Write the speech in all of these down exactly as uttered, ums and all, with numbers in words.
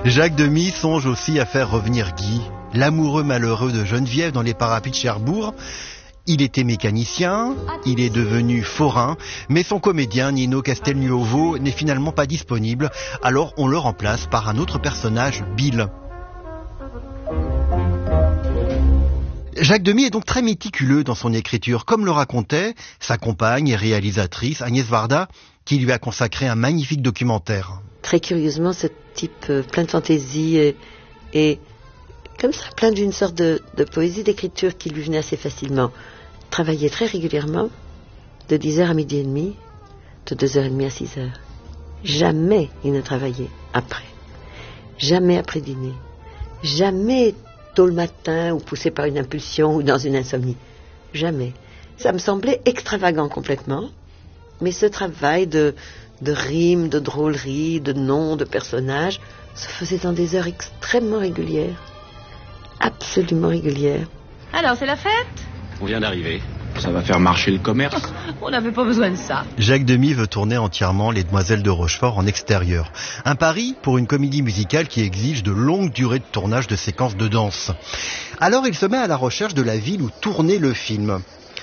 Jacques Demy songe aussi à faire revenir Guy, l'amoureux malheureux de Geneviève dans les parapluies de Cherbourg. Il était mécanicien, il est devenu forain, mais son comédien Nino Castelnuovo n'est finalement pas disponible, alors on le remplace par un autre personnage, Bill. Jacques Demy est donc très méticuleux dans son écriture, comme le racontait sa compagne et réalisatrice Agnès Varda, qui lui a consacré un magnifique documentaire. Très curieusement, ce type euh, plein de fantaisie et, et comme ça, plein d'une sorte de, de poésie d'écriture qui lui venait assez facilement. Travaillait très régulièrement, de dix heures à midi et demi, de deux heures trente à six heures. Jamais il ne travaillait après. Jamais après dîner. Jamais tôt le matin ou poussé par une impulsion ou dans une insomnie. Jamais. Ça me semblait extravagant complètement, mais ce travail de, de rimes, de drôleries, de noms, de personnages se faisait dans des heures extrêmement régulières. Absolument régulières. Alors, c'est la fête ? On vient d'arriver. Ça va faire marcher le commerce. On n'avait pas besoin de ça. Jacques Demy veut tourner entièrement Les Demoiselles de Rochefort en extérieur. Un pari pour une comédie musicale qui exige de longues durées de tournage de séquences de danse. Alors il se met à la recherche de la ville où tourner le film.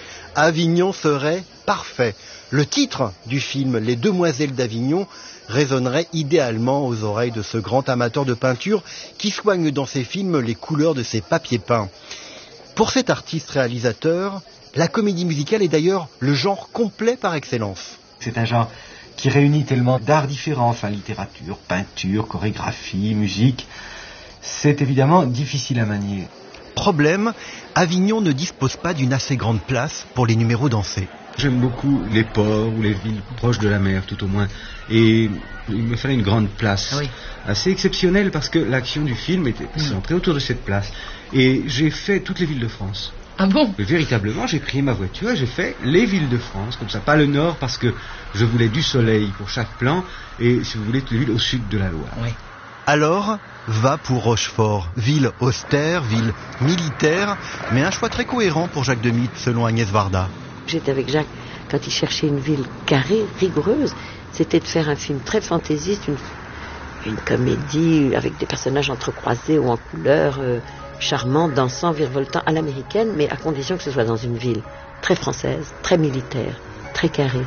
Avignon serait parfait. Le titre du film, Les Demoiselles d'Avignon, résonnerait idéalement aux oreilles de ce grand amateur de peinture qui soigne dans ses films les couleurs de ses papiers peints. Pour cet artiste-réalisateur, la comédie musicale est d'ailleurs le genre complet par excellence. C'est un genre qui réunit tellement d'arts différents, enfin littérature, peinture, chorégraphie, musique. C'est évidemment difficile à manier. Problème, Avignon ne dispose pas d'une assez grande place pour les numéros dansés. J'aime beaucoup les ports ou les villes proches de la mer, tout au moins. Et il me fallait une grande place. Oui. Assez exceptionnelle parce que l'action du film était centrée autour de cette place. Et j'ai fait toutes les villes de France. Ah bon ? Et véritablement, j'ai pris ma voiture et j'ai fait les villes de France, comme ça. Pas le nord parce que je voulais du soleil pour chaque plan. Et si vous voulez, toutes les villes au sud de la Loire. Oui. Alors, va pour Rochefort, ville austère, ville militaire, mais un choix très cohérent pour Jacques Demy, selon Agnès Varda. J'étais avec Jacques quand il cherchait une ville carrée, rigoureuse. C'était de faire un film très fantaisiste, une, une comédie avec des personnages entrecroisés ou en couleur, euh, charmants, dansants, virevoltants à l'américaine, mais à condition que ce soit dans une ville très française, très militaire, très carrée.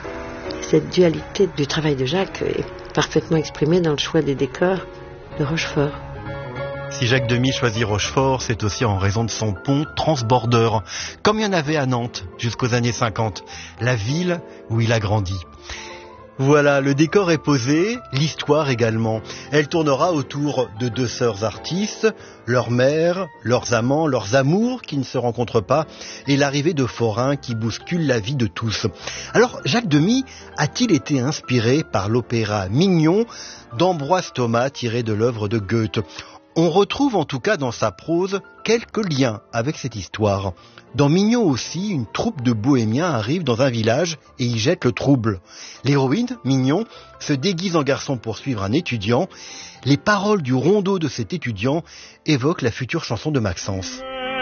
Cette dualité du travail de Jacques est parfaitement exprimée dans le choix des décors de Rochefort. Si Jacques Demy choisit Rochefort, c'est aussi en raison de son pont transborder, comme il y en avait à Nantes jusqu'aux années cinquante, la ville où il a grandi. Voilà, le décor est posé, l'histoire également. Elle tournera autour de deux sœurs artistes, leur mère, leurs amants, leurs amours qui ne se rencontrent pas, et l'arrivée de forains qui bousculent la vie de tous. Alors, Jacques Demy a-t-il été inspiré par l'opéra Mignon d'Ambroise Thomas tiré de l'œuvre de Goethe ? On retrouve en tout cas dans sa prose quelques liens avec cette histoire. Dans Mignon aussi, une troupe de bohémiens arrive dans un village et y jette le trouble. L'héroïne, Mignon, se déguise en garçon pour suivre un étudiant. Les paroles du rondeau de cet étudiant évoquent la future chanson de Maxence.